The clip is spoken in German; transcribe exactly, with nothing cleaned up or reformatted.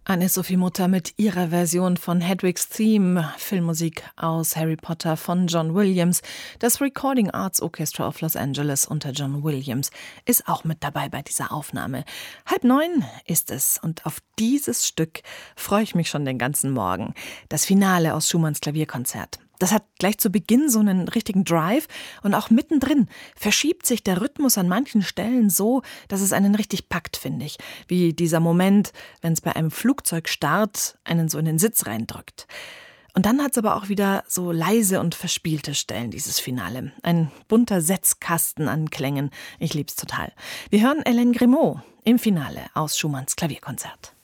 Anne-Sophie Mutter mit ihrer Version von Hedwig's Theme, Filmmusik aus Harry Potter von John Williams. Das Recording Arts Orchestra of Los Angeles unter John Williams ist auch mit dabei bei dieser Aufnahme. Halb neun ist es und auf dieses Stück freue ich mich schon den ganzen Morgen. Das Finale aus Schumanns Klavierkonzert. Das hat gleich zu Beginn so einen richtigen Drive und auch mittendrin verschiebt sich der Rhythmus an manchen Stellen so, dass es einen richtig packt, finde ich. Wie dieser Moment, wenn es bei einem Flugzeugstart einen so in den Sitz reindrückt. Und dann hat es aber auch wieder so leise und verspielte Stellen, dieses Finale. Ein bunter Setzkasten an Klängen. Ich lieb's total. Wir hören Hélène Grimaud im Finale aus Schumanns Klavierkonzert.